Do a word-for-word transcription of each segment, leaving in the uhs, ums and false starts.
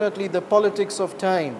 Unfortunately, the politics of time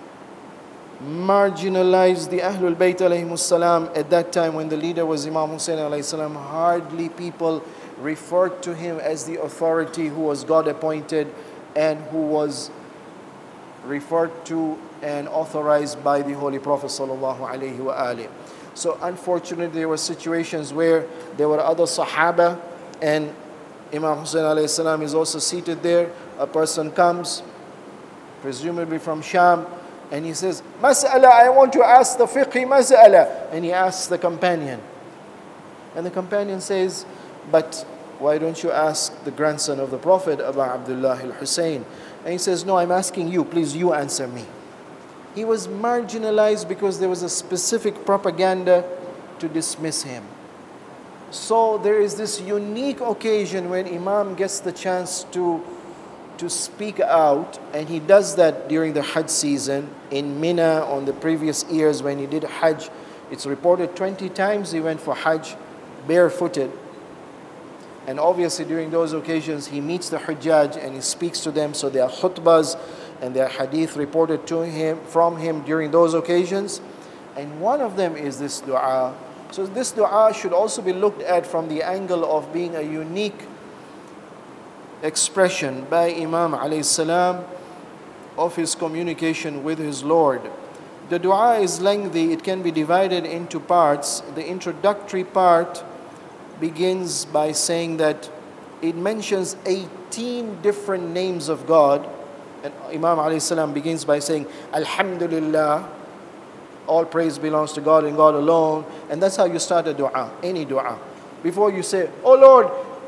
marginalized the Ahlul Bayt alayhimus salam. At that time, when the leader was Imam Hussein alayhi salam, hardly people referred to him as the authority who was God appointed and who was referred to and authorized by the Holy Prophet sallallahu alaihi wasallam. So unfortunately, there were situations where there were other Sahaba and Imam Hussein alayhi salam is also seated there. A person comes, presumably from Sham, and he says, Mas'ala, I want to ask the fiqhi mas'ala. And he asks the companion. And the companion says, but why don't you ask the grandson of the Prophet, Abu Abdullah al-Hussein? And he says, no, I'm asking you, please you answer me. He was marginalized because there was a specific propaganda to dismiss him. So there is this unique occasion when Imam gets the chance to to speak out, and he does that during the Hajj season in Mina on the previous years when he did Hajj. It's reported twenty times he went for Hajj barefooted. And obviously during those occasions he meets the Hujjaj and he speaks to them, so there are khutbahs and there are hadith reported to him from him during those occasions. And one of them is this dua. So this dua should also be looked at from the angle of being a unique expression by Imam alayhi salam of his communication with his Lord. The dua is lengthy. It can be divided into parts. The introductory part begins by saying that it mentions eighteen different names of God. And Imam alayhi salam begins by saying, Alhamdulillah, all praise belongs to God and God alone. And that's how you start a dua, any dua. Before you say, oh Lord,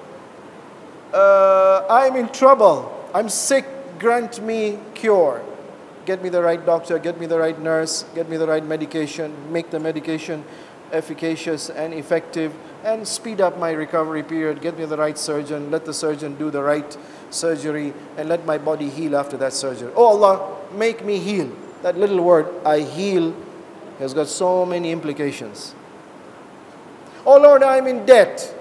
Uh, I'm in trouble, I'm sick, grant me cure. Get me the right doctor, get me the right nurse, get me the right medication, make the medication efficacious and effective, and speed up my recovery period. Get me the right surgeon, let the surgeon do the right surgery, and let my body heal after that surgery. Oh Allah, make me heal. That little word, I heal, has got so many implications. Oh Lord, I'm in debt,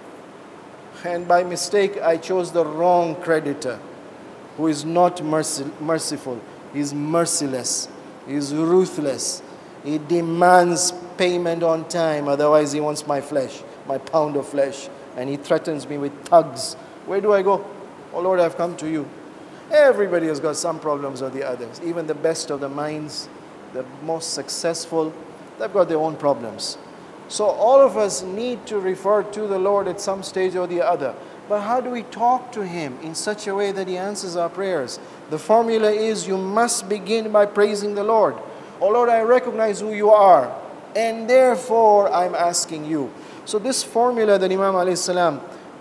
and by mistake I chose the wrong creditor, who is not mercy, merciful. He's merciless. He's ruthless. He demands payment on time, otherwise he wants my flesh, my pound of flesh, and he threatens me with thugs. Where do I go? Oh Lord, I've come to you. Everybody has got some problems or the others. Even the best of the minds, the most successful, they've got their own problems. So all of us need to refer to the Lord at some stage or the other. But how do we talk to Him in such a way that He answers our prayers? The formula is you must begin by praising the Lord. Oh Lord, I recognize who you are, and therefore I'm asking you. So this formula that Imam alayhi salam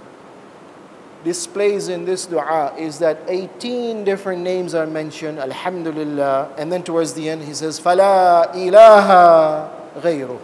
displays in this dua is that eighteen different names are mentioned, Alhamdulillah, and then towards the end he says, فَلَا إِلَهَ غَيْرُهُ.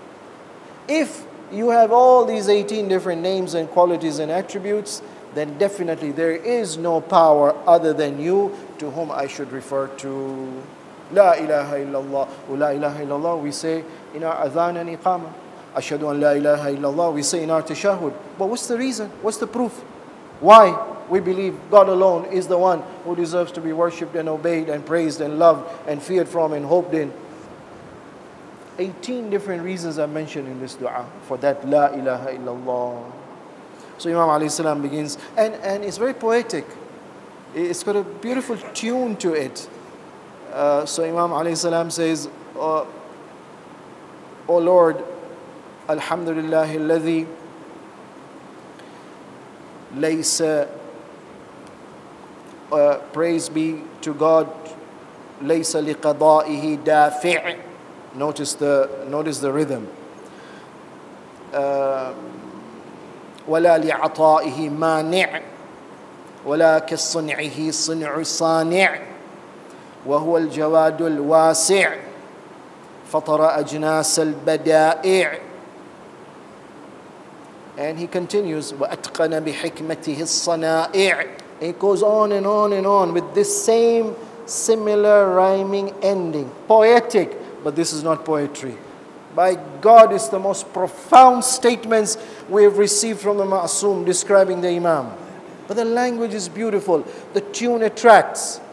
If you have all these eighteen different names and qualities and attributes, then definitely there is no power other than you to whom I should refer to. La ilaha illallah. La ilaha illallah we say in our adhan and iqamah. Ashhadu an la ilaha illallah we say in our tashahud. But what's the reason? What's the proof? Why we believe God alone is the one who deserves to be worshipped and obeyed and praised and loved and feared from and hoped in. eighteen different reasons are mentioned in this dua for that La ilaha illallah. So Imam alayhi salam begins, and, and it's very poetic. It's got a beautiful tune to it. Uh, so Imam alayhi salam says, oh, oh Lord, Alhamdulillahi alladhi laysa, uh, praise be to God, laysa liqada'ihi dafi'. Notice the notice the rhythm. ولا لعطائه مانع ولا كصنعه صنع صانع وهو الجواد الواسع فطر أجناس البدائع. And he continues, وأتقن بحكمته الصنائع. It goes on and on and on with this same similar rhyming ending, poetic. But this is not poetry. By God, it's the most profound statements we have received from the Ma'soom describing the Imam. But the language is beautiful. The tune attracts.